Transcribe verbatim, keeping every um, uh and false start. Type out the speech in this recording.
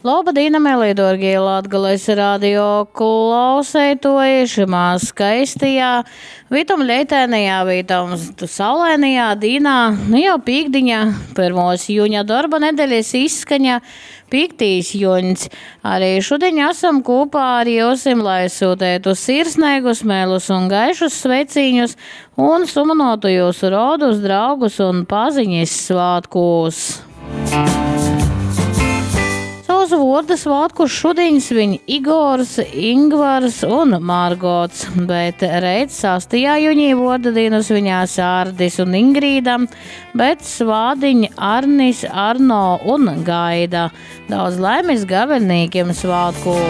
Lobadīna Melīdorgie Latgales radio klausētojuši mās skaistajā, Vitam leitēnajā, Vitam saulēnajā dīnā, nu jau pīkdiņā, pirmos jūņa darba nedēļas izskaņa, pīktīs juņs. Arī šodien esam kopā ar jūsim, lai sūtētu sirsnēgus, mēlus un gaišus sveciņus un sumanotu jūsu rodus, draugus un paziņas svātkos. Savus vārdu svātkus šodien svin Igors, Ingvars un Margots, bet reiz sastajā jūņī vārdu dienu svinās Ārdis un Ingrīda, bet svādiņi Arnis, Arno un Gaida. Daudz laimes gavelnīkiem svātku!